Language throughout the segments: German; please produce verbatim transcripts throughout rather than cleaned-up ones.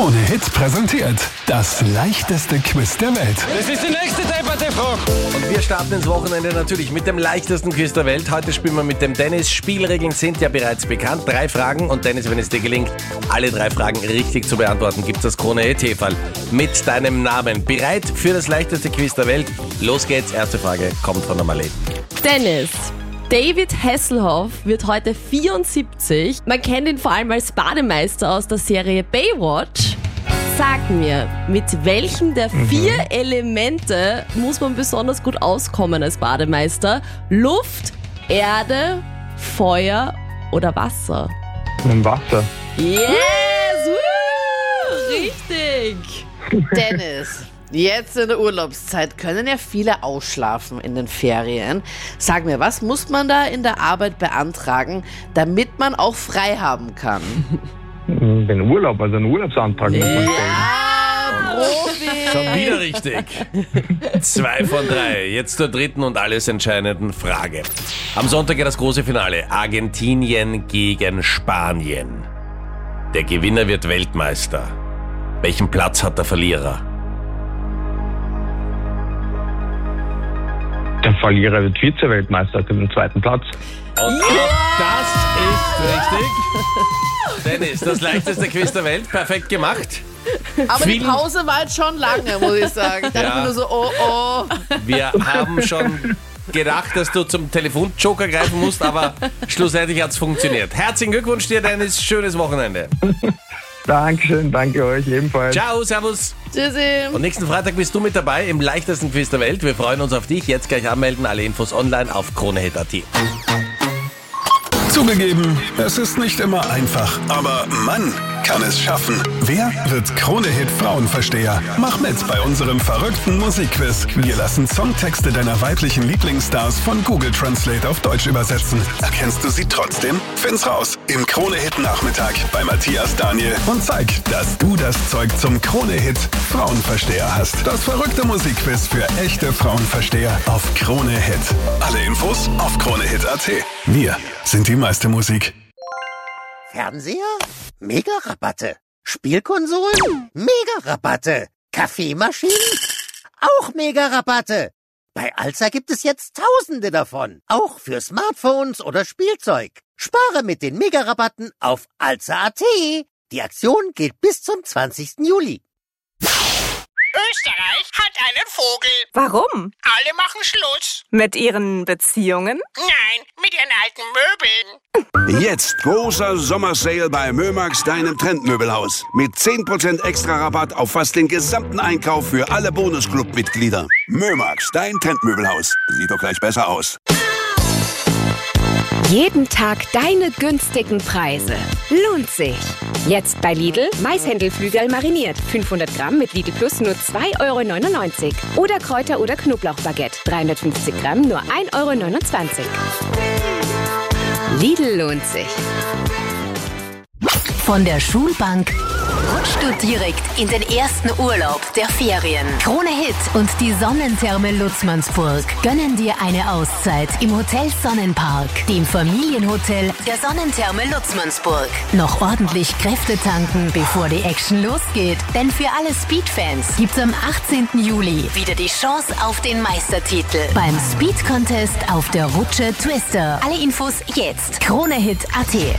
Krone Hit präsentiert das leichteste Quiz der Welt. Das ist die nächste depperte Frage. Und wir starten ins Wochenende natürlich mit dem leichtesten Quiz der Welt. Heute spielen wir mit dem Dennis. Spielregeln sind ja bereits bekannt. Drei Fragen und Dennis, wenn es dir gelingt, alle drei Fragen richtig zu beantworten, gibt es das Krone Hit-Häferl mit deinem Namen. Bereit für das leichteste Quiz der Welt? Los geht's. Erste Frage kommt von der Marlene. Dennis, David Hasselhoff wird heute vierundsiebzig. Man kennt ihn vor allem als Bademeister aus der Serie Baywatch. Sag mir, mit welchem der vier mhm. Elemente muss man besonders gut auskommen als Bademeister? Luft, Erde, Feuer oder Wasser? Mit dem Wasser. Yes! Woo! Richtig! Dennis, jetzt in der Urlaubszeit können ja viele ausschlafen in den Ferien. Sag mir, was muss man da in der Arbeit beantragen, damit man auch frei haben kann? Den Urlaub, also einen Urlaubsantrag. Ja, Profi! Schon wieder richtig. Zwei von drei. Jetzt zur dritten und alles entscheidenden Frage. Am Sonntag ja das große Finale. Argentinien gegen Spanien. Der Gewinner wird Weltmeister. Welchen Platz hat der Verlierer? Der Verlierer wird Vize-Weltmeister, hat den zweiten Platz. Und yeah! Das ist richtig. Dennis, das leichteste Quiz der Welt, perfekt gemacht. Aber Vielen die Pause war jetzt schon lange, muss ich sagen. Ich dachte Ja. mir nur so, oh oh. Wir haben schon gedacht, dass du zum Telefonjoker greifen musst, aber schlussendlich hat es funktioniert. Herzlichen Glückwunsch dir, Dennis. Schönes Wochenende. Dankeschön, danke euch ebenfalls. Ciao, servus. Tschüssi. Und nächsten Freitag bist du mit dabei im leichtesten Quiz der Welt. Wir freuen uns auf dich. Jetzt gleich anmelden. Alle Infos online auf kronehit punkt at. Zugegeben, es ist nicht immer einfach, aber Mann kann es schaffen. Wer wird Krone Hit Frauenversteher? Mach mit bei unserem verrückten Musikquiz. Wir lassen Songtexte deiner weiblichen Lieblingsstars von Google Translate auf Deutsch übersetzen. Erkennst du sie trotzdem? Find's raus im Krone Hit Nachmittag bei Matthias Daniel und zeig, dass du das Zeug zum Krone Hit Frauenversteher hast. Das verrückte Musikquiz für echte Frauenversteher auf Krone Hit. Alle Infos auf kronehit punkt at. Wir sind die meiste Musik. Fernseher? Mega-Rabatte. Spielkonsolen? Mega-Rabatte. Kaffeemaschinen? Auch Mega-Rabatte. Bei Alza gibt es jetzt Tausende davon. Auch für Smartphones oder Spielzeug. Spare mit den Mega-Rabatten auf alza punkt at. Die Aktion gilt bis zum zwanzigsten Juli. Österreich hat einen Vogel. Warum? Alle machen Schluss. Mit ihren Beziehungen? Nein, mit ihren alten Möbeln. Jetzt großer Sommersale bei Mömax, deinem Trendmöbelhaus. Mit zehn Prozent extra Rabatt auf fast den gesamten Einkauf für alle Bonusclub-Mitglieder. Mömax, dein Trendmöbelhaus. Sieht doch gleich besser aus. Jeden Tag deine günstigen Preise. Lohnt sich. Jetzt bei Lidl Maishändelflügel mariniert. fünfhundert Gramm mit Lidl Plus nur zwei Euro neunundneunzig. Oder Kräuter- oder Knoblauchbaguette. dreihundertfünfzig Gramm nur ein Euro neunundzwanzig. Lidl lohnt sich. Von der Schulbank rutschst du direkt in den ersten Urlaub der Ferien. Krone Hit und die Sonnentherme Lutzmannsburg gönnen dir eine Auszeit im Hotel Sonnenpark, dem Familienhotel der Sonnentherme Lutzmannsburg. Noch ordentlich Kräfte tanken, bevor die Action losgeht. Denn für alle Speed-Fans gibt's am achtzehnten Juli wieder die Chance auf den Meistertitel beim Speed Contest auf der Rutsche Twister. Alle Infos jetzt. kronehit punkt at.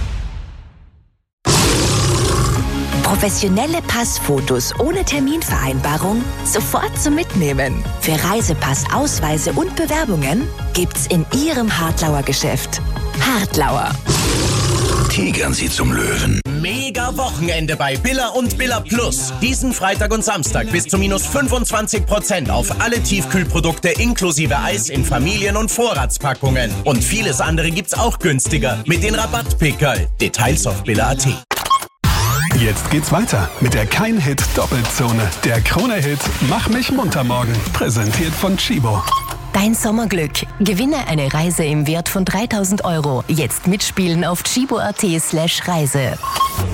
Professionelle Passfotos ohne Terminvereinbarung sofort zum Mitnehmen. Für Reisepass, Ausweise und Bewerbungen gibt's in Ihrem Hartlauer Geschäft. Hartlauer. Tigern Sie zum Löwen. Mega Wochenende bei Billa und Billa Plus. Diesen Freitag und Samstag bis zu minus fünfundzwanzig Prozent auf alle Tiefkühlprodukte inklusive Eis in Familien- und Vorratspackungen. Und vieles andere gibt's auch günstiger mit den Rabattpickerl. Details auf billa punkt at. Jetzt geht's weiter mit der Kein-Hit-Doppelzone. Der Krone-Hit Mach mich munter morgen. Präsentiert von Chibo. Dein Sommerglück. Gewinne eine Reise im Wert von dreitausend Euro. Jetzt mitspielen auf chibo punkt at slash Reise.